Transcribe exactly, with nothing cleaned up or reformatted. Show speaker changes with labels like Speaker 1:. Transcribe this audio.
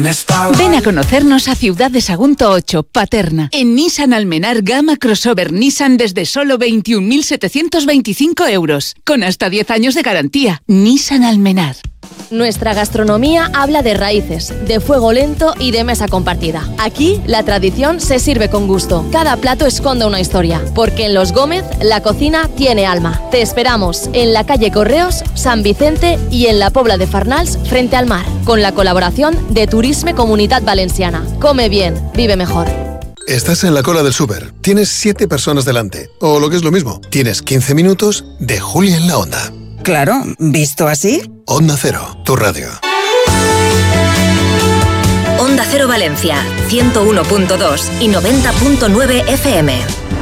Speaker 1: Ven a conocernos a Ciudad de Sagunto ocho, Paterna. En Nissan Almenar Gama Crossover Nissan desde solo veintiún mil setecientos veinticinco euros. Con hasta diez años de garantía. Nissan Almenar.
Speaker 2: Nuestra gastronomía habla de raíces, de fuego lento y de mesa compartida. Aquí, la tradición se sirve con gusto. Cada plato esconde una historia. Porque en Los Gómez, la cocina tiene alma. Te esperamos en la calle Correos, San Vicente y en la Pobla de Farnals, frente al mar. Con la colaboración de Turisme Comunitat Valenciana. Come bien, vive mejor.
Speaker 3: Estás en la cola del súper. Tienes siete personas delante. O lo que es lo mismo, tienes quince minutos de Julia en la Onda.
Speaker 4: Claro, ¿visto así?
Speaker 3: Onda Cero, tu radio.
Speaker 5: Onda Cero Valencia, ciento uno punto dos y noventa punto nueve F M.